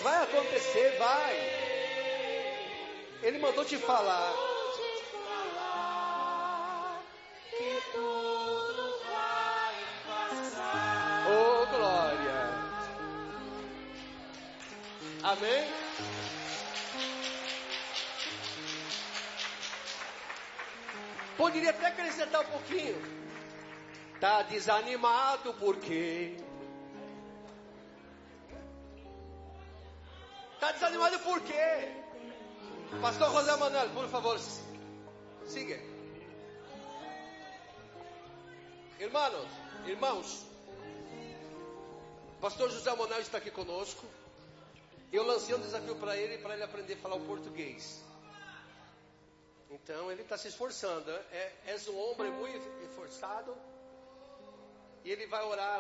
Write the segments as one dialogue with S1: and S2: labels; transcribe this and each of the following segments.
S1: vai acontecer, vai. Ele mandou te falar.
S2: Que tudo vai passar.
S1: Oh, glória. Amém? Poderia até acrescentar um pouquinho. Tá desanimado por quê? Tá desanimado por quê? Pastor José Manuel, por favor, siga. Irmãos, Pastor José Manuel está aqui conosco. Eu lancei um desafio para ele aprender a falar o português. Então ele está se esforçando. É um homem muito esforçado. E ele vai orar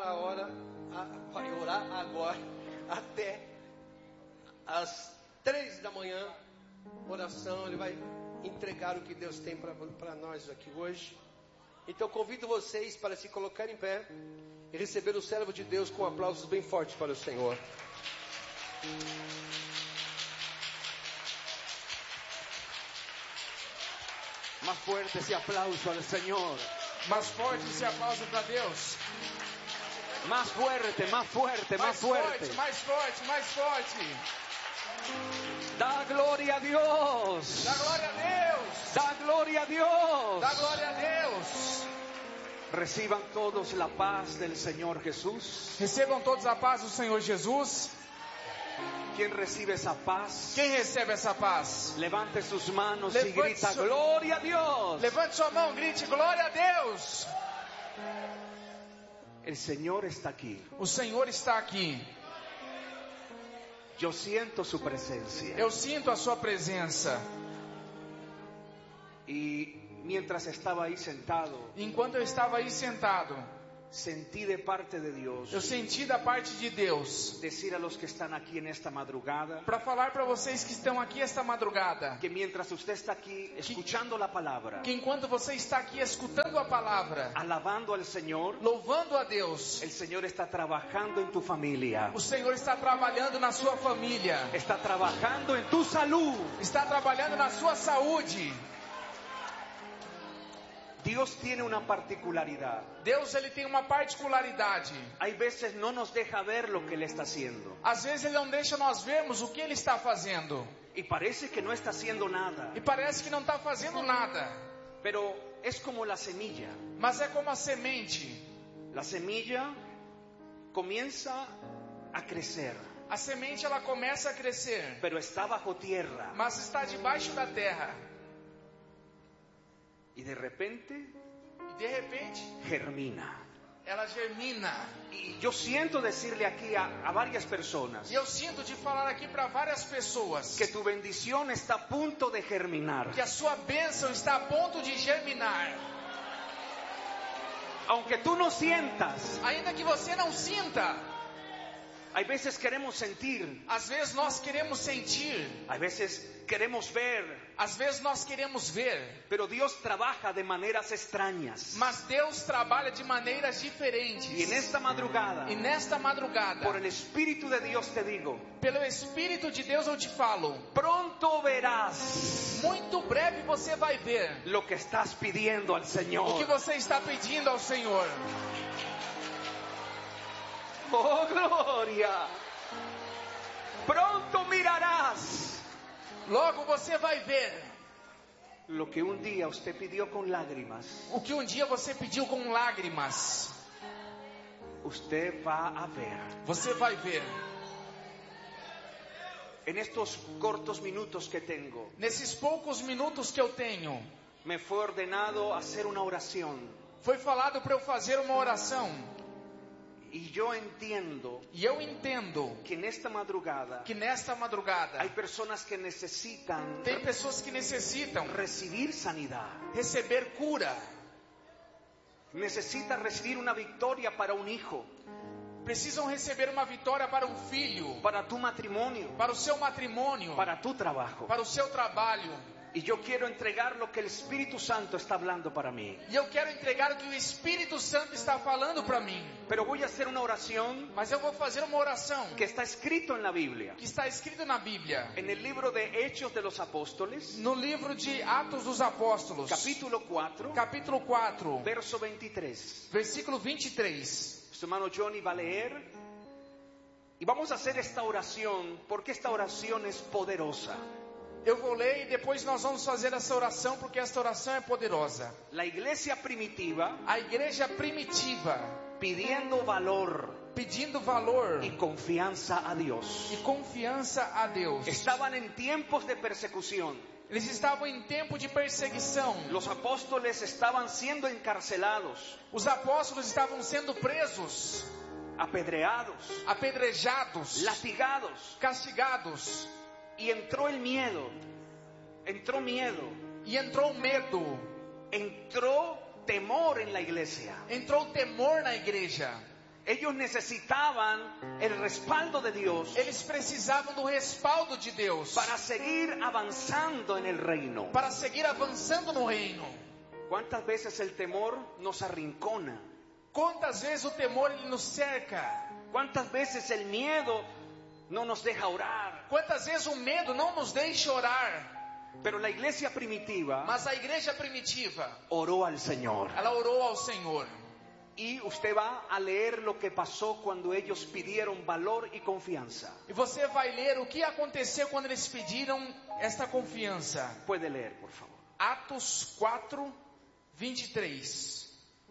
S1: agora até as 3 da manhã. Oração, ele vai entregar o que Deus tem para nós aqui hoje. Então convido vocês para se colocar em pé e receber o servo de Deus com aplausos bem fortes para o Senhor.
S3: Más fuerte ese aplauso al Señor.
S4: Mais forte esse aplauso para Deus.
S3: Más fuerte, más fuerte, más fuerte.
S4: Mais forte, mais forte.
S3: Da gloria a Dios.
S4: Dá glória a Deus.
S3: Da gloria a Dios.
S4: Dá glória a Deus.
S3: Reciban todos la paz del Señor Jesús.
S4: Recebam todos a paz do Senhor Jesus.
S3: ¿Quién recibe esa paz?
S4: Quem recebe essa paz?
S3: Levante sus manos y
S4: Levante
S3: grita
S4: su-
S3: gloria a Dios.
S4: Levante sua mão, grite glória a Deus.
S3: El Señor está aquí.
S4: O Senhor está aqui.
S3: Yo siento su presencia.
S4: Eu sinto a sua presença.
S3: Y mientras estaba ahí sentado,
S4: Enquanto eu estava aí sentado,
S3: sentí de parte de Dios
S4: eu senti da parte de Deus
S3: decir a los que están aquí en esta madrugada
S4: para falar para vocês que estão aqui esta madrugada,
S3: que mientras usted está aquí escuchando la palabra,
S4: que enquanto você está aqui escutando a palavra,
S3: alabando al Señor,
S4: louvando a Deus,
S3: el Señor está trabajando en tu familia,
S4: o Senhor está trabalhando na sua família,
S3: está trabajando en tu salud.
S4: está trabalhando na sua saúde.
S3: Dios tiene una particularidad.
S4: Deus, ele tem uma particularidade.
S3: Hay veces no nos deja ver lo que Él está haciendo.
S4: Às vezes ele não deixa nós vermos o que ele está fazendo.
S3: Y parece que no está haciendo nada.
S4: E parece que não está fazendo nada.
S3: Pero es como la semilla.
S4: Mas é como a semente.
S3: La semilla comienza a crecer,
S4: A semente ela começa a crescer,
S3: pero está bajo tierra.
S4: mas está debaixo da terra.
S3: Y de repente
S4: E de repente
S3: germina.
S4: ela germina.
S3: Y yo siento decirle aquí a varias personas
S4: E eu sinto de falar aqui para várias pessoas
S3: que tu bendición está a punto de germinar.
S4: que a sua bênção está a ponto de germinar.
S3: Aunque tú no sientas,
S4: Ainda que você não sinta,
S3: hay veces queremos sentir,
S4: às vezes nós queremos sentir,
S3: hay veces queremos ver,
S4: às vezes nós queremos ver,
S3: pero Dios trabaja de maneras extrañas.
S4: mas Deus trabalha de maneiras diferentes.
S3: Y en esta madrugada,
S4: E nesta madrugada,
S3: por el Espíritu de Dios te digo,
S4: pelo Espírito de Deus eu te falo,
S3: pronto verás
S4: muito breve você vai ver
S3: lo que estás pidiendo al
S4: o que
S3: Señor.
S4: você está pedindo ao Senhor.
S3: Oh, gloria. Pronto mirarás
S4: Logo você vai ver
S3: lo que un día usted pidió con lágrimas.
S4: o que um dia você pediu com lágrimas.
S3: Usted va a ver.
S4: Você vai ver.
S3: En estos cortos minutos que tengo,
S4: Nesses poucos minutos que eu tenho,
S3: me fue ordenado hacer una oración.
S4: foi falado para eu fazer uma oração.
S3: Y yo entiendo
S4: E eu entendo
S3: que en esta madrugada
S4: que nesta madrugada
S3: hay personas que necesitan
S4: tem pessoas que necessitam
S3: recibir sanidad.
S4: receber cura.
S3: Necesitas recibir una victoria para un hijo,
S4: Precisam receber uma vitória para um filho,
S3: para tu matrimonio,
S4: para o seu matrimônio,
S3: para tu trabajo.
S4: para o seu trabalho.
S3: Y yo quiero entregar lo que el Espíritu Santo está hablando para mí.
S4: E eu quero entregar o que o Espírito Santo está falando para mim.
S3: Pero voy a hacer una oración
S4: Mas eu vou fazer uma oração
S3: que está escrito en la Biblia.
S4: que está escrito na Bíblia.
S3: En el libro de Hechos de los Apóstoles,
S4: No livro de Atos dos Apóstolos,
S3: capítulo 4,
S4: capítulo 4,
S3: verso 23.
S4: versículo 23.
S3: Su hermano Johnny va a leer. Y vamos a hacer esta oración porque esta oración es poderosa.
S4: Eu vou ler e depois nós vamos fazer essa oração, porque esta oração é poderosa.
S3: La iglesia primitiva,
S4: A igreja primitiva,
S3: pidiendo valor
S4: pedindo valor
S3: y confianza a Dios.
S4: e confiança a Deus.
S3: Estaban en tiempos de persecución.
S4: Eles estavam em tempo de perseguição.
S3: Los apóstoles estaban siendo encarcelados,
S4: Os apóstolos estavam sendo presos,
S3: apedreados,
S4: apedrejados,
S3: latigados.
S4: castigados.
S3: Y entró el miedo, entró miedo,
S4: E entrou medo,
S3: entró temor en la iglesia.
S4: entrou temor na igreja.
S3: Ellos necesitaban el respaldo de Dios
S4: Eles precisavam do respaldo de Deus
S3: para seguir avanzando en el reino.
S4: para seguir avançando no reino.
S3: ¿Cuántas veces el temor nos arrincona?
S4: Quantas vezes o temor ele nos cerca?
S3: ¿Cuántas veces el miedo no nos deja orar?
S4: Quantas vezes o medo não nos deixa orar?
S3: Pero la iglesia primitiva
S4: Mas a igreja primitiva,
S3: oró al Señor.
S4: ela orou ao Senhor.
S3: Y usted va a leer lo que pasó cuando ellos pidieron valor y confianza.
S4: E você vai ler o que aconteceu quando eles pediram esta confiança.
S3: Puede leer, por favor.
S4: Atos 4, 23.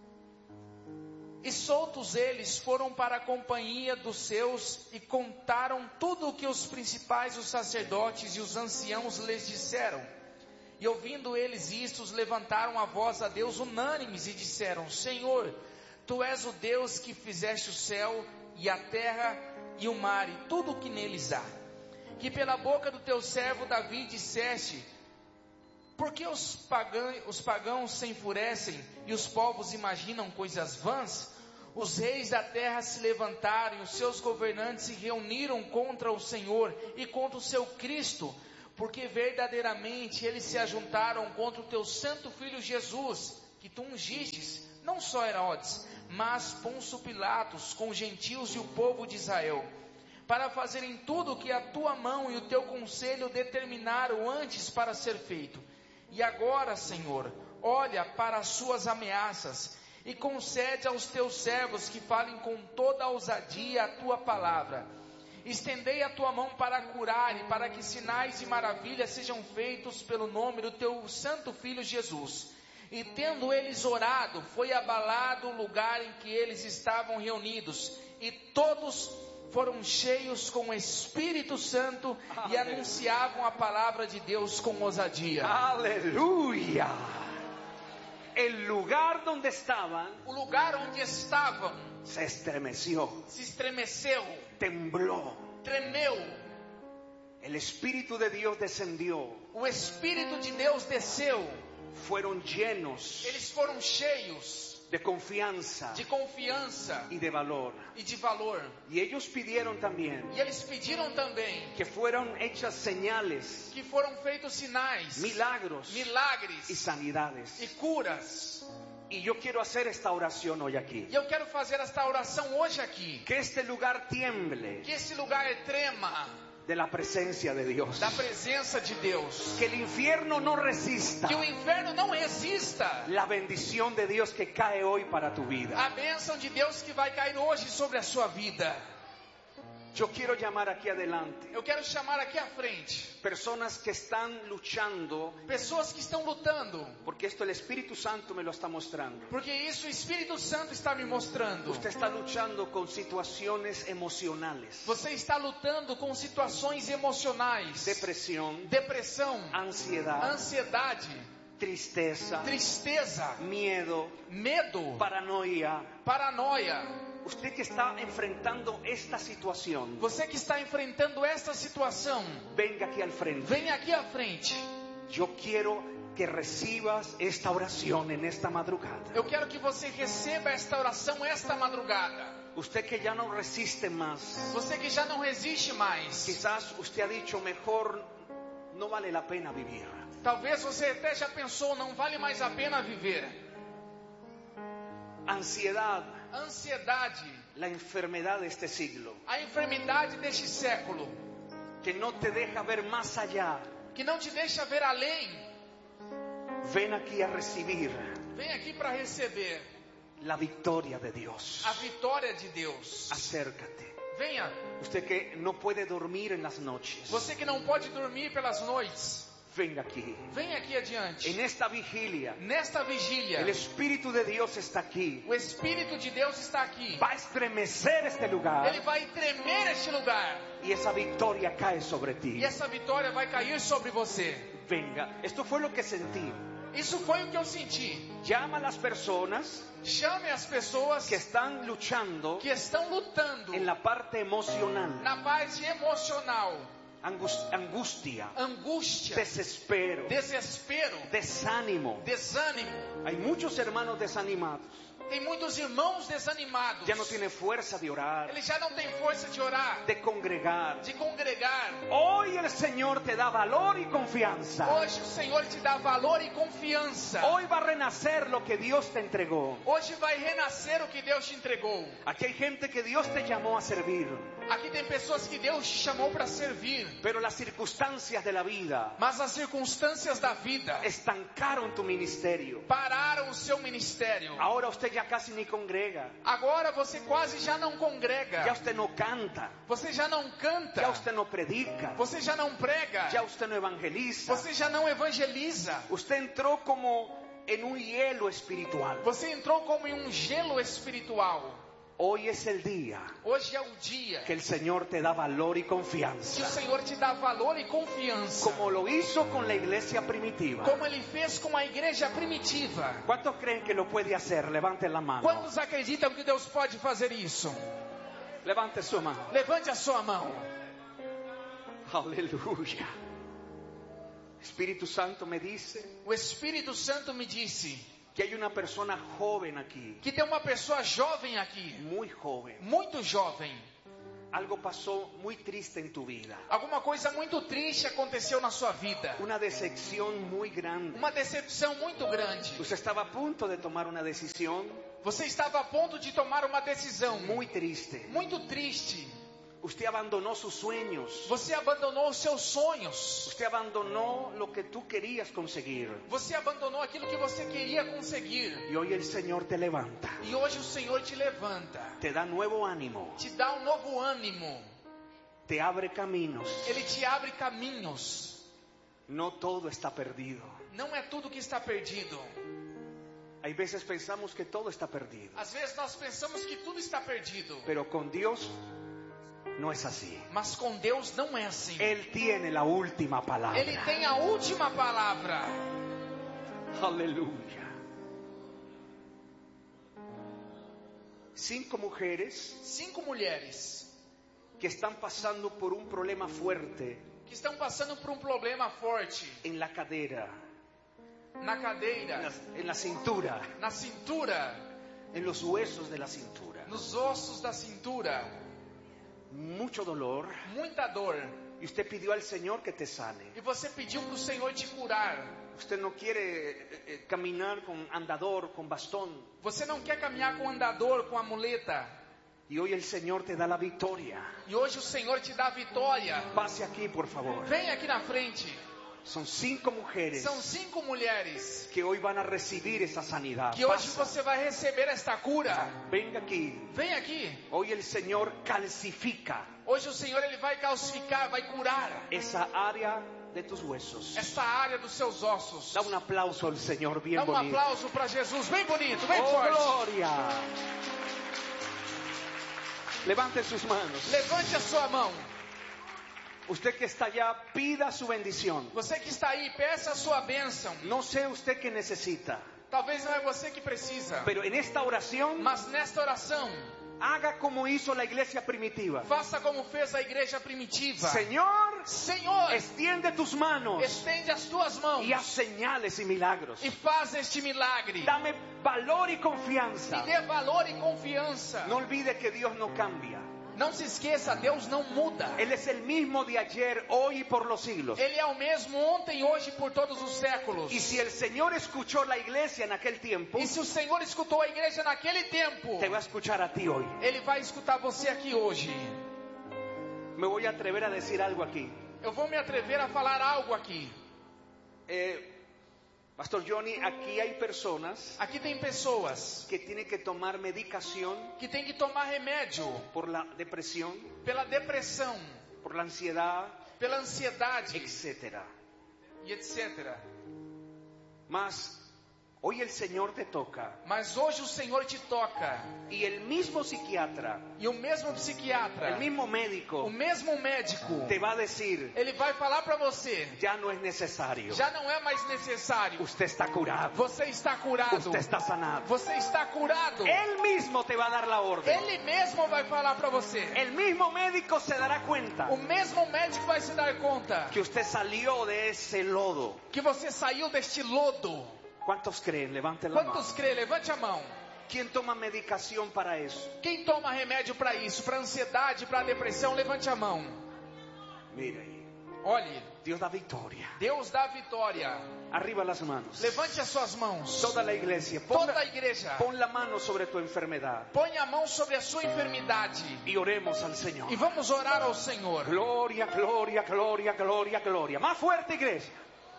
S4: E soltos eles foram para a companhia dos seus e contaram tudo o que os principais, os sacerdotes e os anciãos lhes disseram. E ouvindo eles isto, levantaram a voz a Deus unânimes e disseram: Senhor, Tu és o Deus que fizeste o céu e a terra e o mar e tudo o que neles há. Que pela boca do Teu servo Davi disseste: por que os pagãos se enfurecem e os povos imaginam coisas vãs? Os reis da terra se levantaram e os seus governantes se reuniram contra o Senhor e contra o seu Cristo, porque verdadeiramente eles se ajuntaram contra o teu santo filho Jesus, que tu ungistes, não só Herodes, mas Pôncio Pilatos, com os gentios e o povo de Israel, para fazerem tudo o que a tua mão e o teu conselho determinaram antes para ser feito. E agora, Senhor, olha para as suas ameaças e concede aos teus servos que falem com toda a ousadia a tua palavra. Estendei a tua mão para curar e para que sinais e maravilhas sejam feitos pelo nome do teu santo filho Jesus. E tendo eles orado, foi abalado o lugar em que eles estavam reunidos, e todos foram cheios com o Espírito Santo e anunciavam a palavra de Deus com ousadia.
S3: Aleluya. El lugar donde estaban
S4: O lugar onde estavam
S3: se estremeció,
S4: se estremeceu,
S3: tembló.
S4: tremeu.
S3: El Espíritu de Dios descendió.
S4: O Espírito de Deus desceu.
S3: Fueron llenos
S4: Eles foram cheios
S3: de confianza
S4: de confiança
S3: y de valor.
S4: e de valor.
S3: Y ellos pidieron también
S4: E eles pediram também
S3: que fueran hechas señales,
S4: que foram feitos sinais,
S3: milagros y
S4: milagres
S3: sanidades.
S4: e curas.
S3: Y yo quiero hacer esta oración hoy aquí.
S4: E eu quero fazer esta oração hoje aqui.
S3: Que este lugar tiemble
S4: Que esse lugar trema
S3: de la presencia de Dios.
S4: da presença de Deus.
S3: Que el infierno no resista
S4: Que o inferno não resista
S3: la bendición de Dios que cae hoy para tu vida.
S4: a bênção de Deus que vai cair hoje sobre a sua vida.
S3: Yo quiero llamar aquí adelante
S4: Eu quero chamar aqui à frente
S3: personas que están luchando,
S4: pessoas que estão lutando,
S3: porque esto el Espíritu Santo me lo está mostrando.
S4: porque isso o Espírito Santo está me mostrando.
S3: Usted está luchando con situaciones emocionales,
S4: Você está lutando com situações emocionais,
S3: depresión,
S4: depressão,
S3: ansiedad,
S4: ansiedade,
S3: tristeza,
S4: tristeza,
S3: miedo,
S4: medo,
S3: paranoia.
S4: paranoia.
S3: Usted que está enfrentando esta situación,
S4: Você que está enfrentando esta situação,
S3: venga aquí al frente.
S4: venha aqui à frente.
S3: Yo quiero que recibas esta oración en esta madrugada.
S4: Eu quero que você receba esta oração esta madrugada.
S3: Usted que ya no resiste más,
S4: Você que já não resiste mais.
S3: quizás usted ha dicho, mejor no vale la pena vivir.
S4: Talvez você até já pensou, não vale mais a pena viver.
S3: Ansiedad,
S4: Ansiedade,
S3: la enfermedad de este siglo,
S4: a enfermidade deste século,
S3: que no te deja ver más allá.
S4: que não te deixa ver além.
S3: Ven aquí a recibir
S4: Vem aqui para receber
S3: la victoria de Dios.
S4: a vitória de Deus.
S3: Acércate.
S4: Venha,
S3: Usted que no puede dormir en las noches,
S4: você que não pode dormir pelas noites,
S3: venga aquí.
S4: vem aqui adiante.
S3: En esta vigilia,
S4: Nesta vigília,
S3: el Espíritu de Dios está aquí.
S4: o Espírito de Deus está aqui.
S3: Va a estremecer este lugar
S4: Ele vai tremer este lugar.
S3: y esa victoria cae sobre ti.
S4: E essa vitória vai cair sobre você.
S3: Venga, esto fue lo que sentí.
S4: Isso foi o que eu senti.
S3: Llama a las personas
S4: Chame as pessoas
S3: que están luchando
S4: que estão lutando
S3: en la parte emocional.
S4: na parte emocional.
S3: Angustia,
S4: Angústia,
S3: desespero,
S4: desespero,
S3: desánimo.
S4: desânimo.
S3: Hay muchos hermanos desanimados.
S4: Tem muitos irmãos desanimados.
S3: Ya no tienen fuerza de orar,
S4: Ele já não tem força de orar,
S3: de congregar.
S4: de congregar.
S3: Hoy el Señor te da valor y confianza.
S4: Hoje o Senhor te dá valor e confiança.
S3: Hoy va a renacer lo que Dios te entregó.
S4: Hoje vai renascer o que Deus te entregou.
S3: Aquí hay gente que Dios te llamó a servir,
S4: Aqui tem pessoas que Deus te chamou para servir,
S3: pero las circunstancias de la vida
S4: mas as circunstâncias da vida
S3: estancaron tu ministerio.
S4: pararam o seu ministério.
S3: Ahora usted ya casi ni congrega,
S4: Agora você quase já não congrega.
S3: ya usted no canta,
S4: Você já não canta.
S3: ya usted no predica,
S4: Você já não prega.
S3: ya usted no evangeliza.
S4: Você já não evangeliza.
S3: Usted entró como en un hielo espiritual.
S4: Você entrou como em um gelo espiritual.
S3: Hoy es el día
S4: Hoje é o dia
S3: que el Señor te da valor y
S4: que o
S3: confianza,
S4: Senhor te dá valor e confiança.
S3: como lo hizo con la iglesia primitiva.
S4: Como Ele fez com a igreja primitiva.
S3: ¿Cuántos creen que lo puede hacer? Levanten la mano.
S4: Quantos acreditam que Deus pode fazer isso?
S3: Levante su mano.
S4: Levante a sua mão.
S3: Aleluya. Espíritu Santo me dice
S4: O Espírito Santo me disse
S3: que hay una persona joven aquí,
S4: que tem uma pessoa jovem aqui.
S3: muy joven.
S4: Muito jovem.
S3: Algo pasó muy triste en tu vida.
S4: Alguma coisa muito triste aconteceu na sua vida.
S3: Una decepción muy grande.
S4: Uma decepção muito grande.
S3: Usted estaba a punto de tomar una decisión
S4: Você estava a ponto de tomar uma decisão
S3: muy triste.
S4: muito triste.
S3: Usted abandonó sus sueños.
S4: Você abandonou os seus sonhos.
S3: Usted abandonó lo que tú querías conseguir.
S4: Você abandonou aquilo que você queria conseguir.
S3: Y hoy el Señor te levanta.
S4: E hoje o Senhor te levanta.
S3: Te da nuevo ánimo.
S4: Te dá um novo ânimo.
S3: Te abre caminos.
S4: Ele te abre caminhos.
S3: No todo está perdido.
S4: Não é tudo que está perdido.
S3: Hay veces pensamos que todo está perdido.
S4: Às vezes nós pensamos que tudo está perdido.
S3: Pero con Dios no es así.
S4: Mas com Deus não é assim.
S3: Él tiene la última palabra.
S4: Ele tem a última palavra.
S3: Aleluya. 5 mujeres
S4: 5 mulheres
S3: que están pasando por un problema fuerte
S4: que estão passando por um problema forte
S3: en la cadera,
S4: na cadeira,
S3: en la cintura,
S4: na cintura,
S3: en los huesos de la cintura.
S4: nos ossos da cintura.
S3: Mucho dolor.
S4: Muita dor.
S3: Y usted pidió al Señor que te sane.
S4: E você pediu para o Senhor te curar.
S3: Usted no quiere caminar con andador, con bastón.
S4: Você não quer caminhar com andador, com a muleta.
S3: Y hoy el Señor te da la victoria.
S4: E hoje o Senhor te dá a vitória.
S3: Pase aquí, por favor.
S4: Vem aqui na frente.
S3: Son 5 mujeres
S4: São 5 mulheres
S3: que hoy van a recibir esa sanidad.
S4: que hoje
S3: Pasa.
S4: você vai receber esta cura.
S3: Venga aquí.
S4: Vem aqui.
S3: Hoy el Señor calcifica
S4: Hoje o Senhor ele vai calcificar, vai curar
S3: esa área de tus huesos.
S4: esta área dos seus ossos.
S3: Da un aplauso al Señor bien
S4: Dá um
S3: bonito.
S4: aplauso para Jesus, bem bonito, bem
S3: Oh,
S4: forte.
S3: gloria. Levante sus manos.
S4: Levante a sua mão.
S3: Usted que está allá, pida su bendición.
S4: Você que está aí, peça a sua bênção.
S3: No sé usted qué necesita,
S4: Talvez não é você que precisa,
S3: pero en esta oración
S4: mas nesta oração,
S3: haga como hizo la iglesia primitiva.
S4: faça como fez a igreja primitiva.
S3: Señor,
S4: Senhor,
S3: extiende tus manos
S4: estende as tuas mãos
S3: y haz señales y milagros.
S4: e faz este milagre.
S3: Dame valor y
S4: E
S3: confianza.
S4: dê valor e confiança.
S3: No olvide que Dios no cambia.
S4: Não se esqueça, Deus não muda.
S3: Él es el mismo de ayer, hoy y por los siglos.
S4: Ele é o mesmo ontem, hoje e por todos os séculos.
S3: Y si el Señor escuchó la iglesia en aquel tiempo,
S4: E se o Senhor escutou a igreja naquele tempo,
S3: te va a escuchar a ti hoy.
S4: Ele vai escutar você aqui hoje.
S3: Me voy a atrever a decir algo aquí.
S4: Eu vou me atrever a falar algo aqui.
S3: Pastor Johnny, aquí hay personas
S4: Aqui tem pessoas
S3: que tienen que tomar medicación
S4: que têm que tomar remédio
S3: por la depresión,
S4: pela depressão,
S3: por la ansiedad,
S4: pela ansiedade
S3: etcétera.
S4: e etc.
S3: Mas hoy el Señor te toca
S4: Mas hoje o Senhor te toca.
S3: y el mismo psiquiatra,
S4: E o mesmo psiquiatra,
S3: el mismo
S4: o
S3: médico
S4: mesmo médico,
S3: te va a decir,
S4: ele vai falar para você:
S3: ya no es necesario.
S4: já não é mais necessário.
S3: Usted está curado.
S4: Você está curado.
S3: Usted está sanado.
S4: Você está curado.
S3: Él mismo te va a dar la orden.
S4: Ele mesmo vai falar para você.
S3: El mismo médico se dará cuenta
S4: O mesmo médico vai se dar conta
S3: que usted salió de ese lodo.
S4: que você saiu deste lodo.
S3: ¿Cuántos creen? Levante la mano.
S4: Quantos crê? Levante a mão.
S3: ¿Quién toma medicación para eso?
S4: Quem toma remédio para isso? Para ansiedade, para depressão? Levante a mão.
S3: Mire ahí.
S4: Olhe,
S3: Dios da victoria.
S4: Deus dá vitória.
S3: Arriba las manos.
S4: Levante as suas mãos.
S3: Toda la iglesia.
S4: Toda a igreja.
S3: Pon la mano sobre tu enfermedad.
S4: Põe a mão sobre a sua enfermidade.
S3: Y oremos al Señor.
S4: E vamos orar ao Senhor.
S3: Gloria, gloria, gloria, gloria, gloria. Más fuerte, iglesia.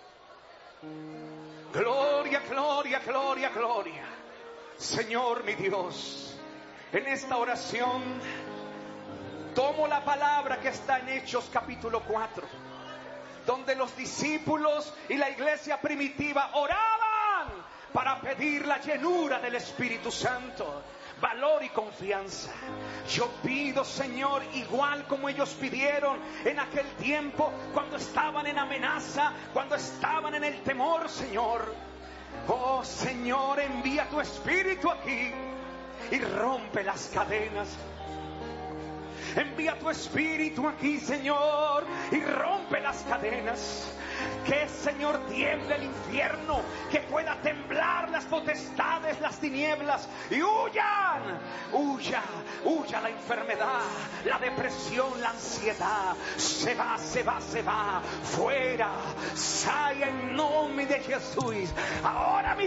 S3: Gloria, gloria, gloria, gloria. Señor mi Dios, en esta oración tomo la palabra que está en Hechos capítulo 4, donde los discípulos y la iglesia primitiva oraban para pedir la llenura del Espíritu Santo, valor y confianza. Yo pido, Señor, igual como ellos pidieron en aquel tiempo, cuando estaban en amenaza, cuando estaban en el temor, Señor. Oh, Señor, envía tu Espíritu aquí y rompe las cadenas. Envía tu Espíritu aquí, Señor, y rompe las cadenas. Que, Señor, tiemble el infierno, que pueda temblar las potestades, las tinieblas, y huyan, huya la enfermedad, la depresión, la ansiedad. Se va, fuera, saia en nombre de Jesús. Ahora